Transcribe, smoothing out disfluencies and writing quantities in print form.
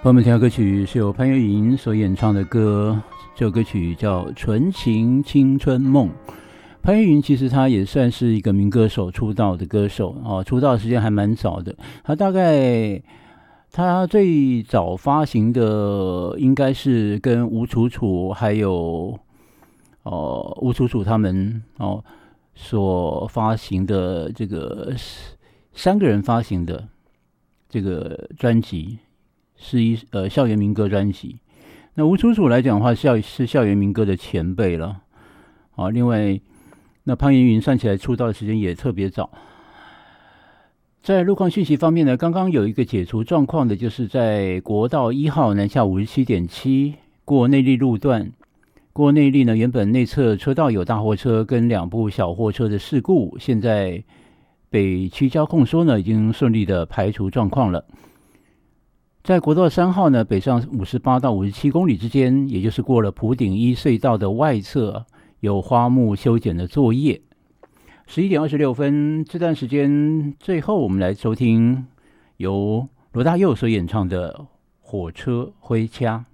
朋友们，听到歌曲是由潘越云所演唱的歌，这首歌曲叫《纯情青春梦》。潘越云其实他也算是一个民歌手出道的歌手哦，出道的时间还蛮早的。他最早发行的应该是跟吴楚楚还有吴楚楚他们所发行的这个三个人发行的这个专辑。是校园民歌专辑。那吴楚楚来讲的话，是校园民歌的前辈了。另外，那潘越云算起来出道的时间也特别早。在路况讯息方面呢，刚刚有一个解除状况的，就是在国道1号南下 57.7 过内壢路段。过内壢呢，原本内侧车道有大货车跟2部小货车的事故，现在北区交控说呢，已经顺利的排除状况了。在国道3号呢，北上58到57公里之间，也就是过了埔顶一隧道的外侧，有花木修剪的作业。11点26分，这段时间最后我们来收听由罗大佑所演唱的《火车灰掐》。